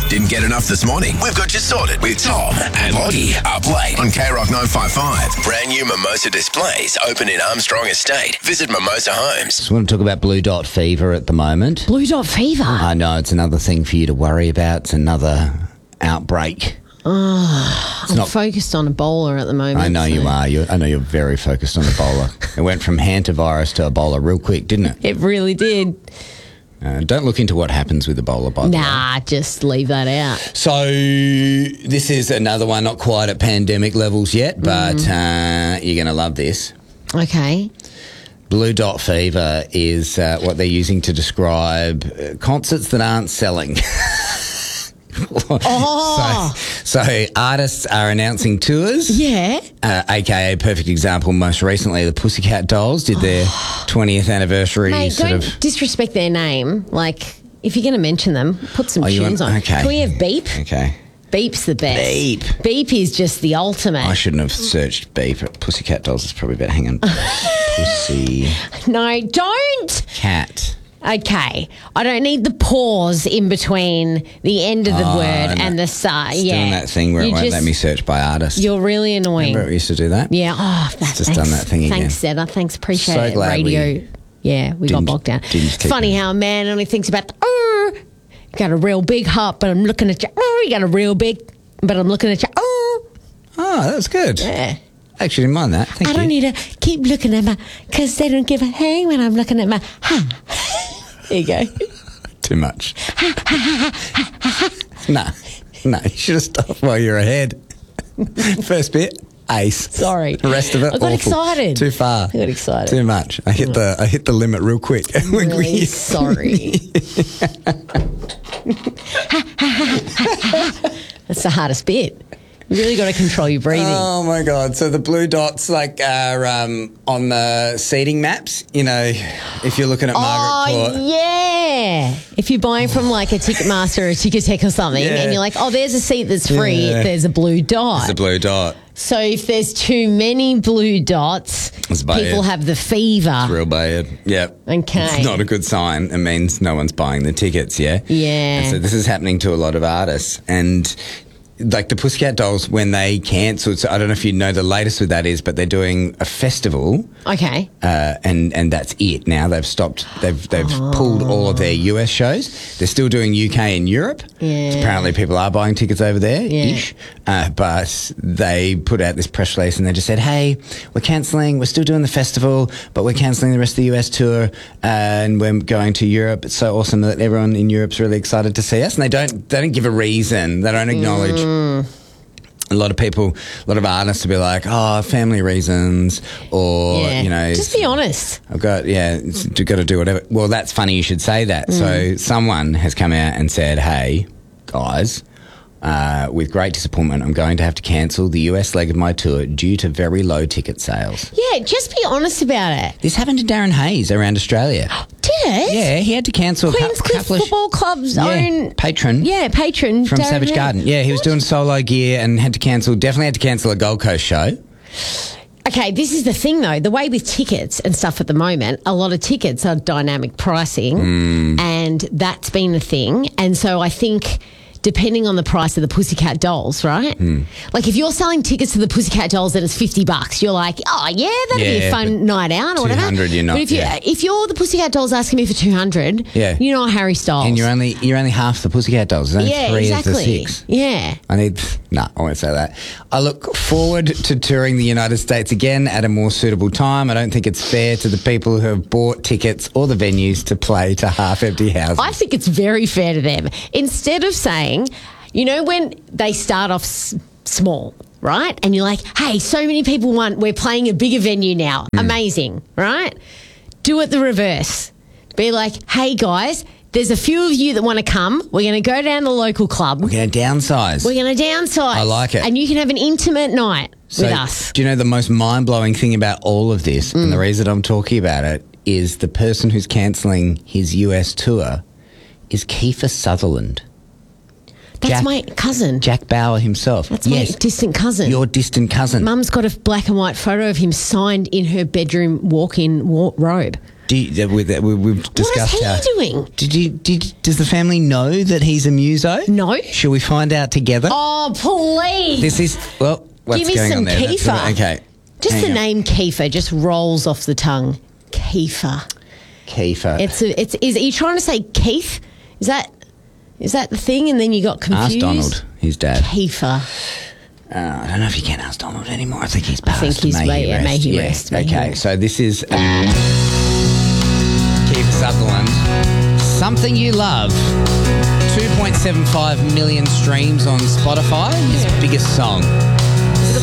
Didn't get enough this morning? We've got you sorted with Tom and Lottie up late on K-Rock 955. Brand new Mimosa displays open in Armstrong Estate. Visit Mimosa Homes. So we want to talk about blue dot fever at the moment. Blue dot fever? I know, it's another thing for you to worry about. It's another outbreak. I'm focused on Ebola at the moment. I know you are. I know you're very focused on Ebola. It went from hantavirus to Ebola real quick, didn't it? It really did. Don't look into what happens with Ebola, by the way. Nah, just leave that out. So this is another one, not quite at pandemic levels yet, but you're going to love this. Okay. Blue dot fever is what they're using to describe concerts that aren't selling. Oh. So artists are announcing tours. Yeah. AKA, perfect example, most recently the Pussycat Dolls did their 20th anniversary. Mate, don't disrespect their name. Like, if you're going to mention them, put some tunes on. Okay. Can we have Beep? Okay. Beep's the best. Beep. Beep is just the ultimate. I shouldn't have searched Beep. Pussycat Dolls is probably better. Hang on. Pussy. No, don't. Cat. Okay, I don't need the pause in between the end of the word and the start. It's doing that thing where it won't let me search by artist. You're really annoying. Remember we used to do that? Yeah. Oh, it's just done that thing again. Thanks, Zeta. Thanks, appreciate so it. glad Radio. We got bogged down. It's funny how a man only thinks about the, got a real big heart, but I'm looking at you. You got a real big, but I'm looking at you. Oh, that's good. Yeah. I actually didn't mind that. Thank you. I don't need to keep looking at my, because they don't give a hang when I'm looking at my, There you go. Too much. No, you should have stopped while you're ahead. First bit, ace. Sorry. The rest of it, I got awful. excited. Too far. I got excited. Too much. I hit the limit real quick. I'm really sorry. That's the hardest bit. You really got to control your breathing. Oh, my God. So the blue dots are on the seating maps, you know, if you're looking at Margaret Court. Oh, yeah. If you're buying from like a Ticketmaster or a Ticketek or something and you're like, oh, there's a seat that's free, there's a blue dot. There's a blue dot. So if there's too many blue dots, people have the fever. It's real bad. Yep. Okay. It's not a good sign. It means no one's buying the tickets, yeah? Yeah. And so this is happening to a lot of artists. And like the Pussycat Dolls, when they cancelled, so I don't know if you know the latest with that is, but they're doing a festival. Okay. And that's it. Now they've stopped. They've pulled all of their US shows. They're still doing UK and Europe. Yeah. Apparently people are buying tickets over there, ish. But they put out this press release and they just said, hey, we're cancelling. We're still doing the festival, but we're cancelling the rest of the US tour and we're going to Europe. It's so awesome that everyone in Europe's really excited to see us. And they don't give a reason. They don't acknowledge. A lot of people, a lot of artists will be like, oh, family reasons, or, you know. Just be honest. I've got to do whatever. Well, that's funny you should say that. So someone has come out and said, hey, guys, with great disappointment, I'm going to have to cancel the US leg of my tour due to very low ticket sales. Yeah, just be honest about it. This happened to Darren Hayes around Australia. Did it? Yeah, he had to cancel Queenscliff Football Club's own patron. Yeah, patron from Darren Savage Hayes. Garden. Yeah, he was doing solo gear and definitely had to cancel a Gold Coast show. Okay, this is the thing though. The way with tickets and stuff at the moment, a lot of tickets are dynamic pricing, and that's been the thing. And so I think, depending on the price of the Pussycat Dolls, right? Like if you're selling tickets to the Pussycat Dolls and it's $50, you're like, oh yeah, that'd be a fun night out or whatever. 200, you're not. But if you're the Pussycat Dolls asking me for 200, you're not Harry Styles, and you're only half the Pussycat Dolls. There's only three of the six. Yeah. I won't say that. I look forward to touring the United States again at a more suitable time. I don't think it's fair to the people who have bought tickets or the venues to play to half-empty houses. I think it's very fair to them. Instead of saying, you know, when they start off small, right? And you're like, hey, so many people we're playing a bigger venue now. Amazing, right? Do it the reverse. Be like, hey, guys, there's a few of you that want to come. We're going to go down to the local club. We're going to downsize. I like it. And you can have an intimate night with us. Do you know the most mind-blowing thing about all of this, and the reason I'm talking about it, is the person who's cancelling his US tour is Kiefer Sutherland. That's my cousin. Jack Bauer himself. That's my distant cousin. Your distant cousin. Mum's got a black and white photo of him signed in her bedroom walk-in robe. We've discussed What is he doing? Does the family know that he's a muso? No. Shall we find out together? Oh, please. This is, well, what's Give me going some on there? kefir. Okay. Just Hang the on. name Kefir just rolls off the tongue. Kefir. Kefir. Is are you trying to say Keith? Is that the thing? And then you got confused. Ask Donald, his dad. Kefir. I don't know if you can ask Donald anymore. I think he's passed. think he's may he rest. May he Okay, rest. so this is Kiefer Sutherland. Something You Love. 2.75 million streams on Spotify. His biggest song.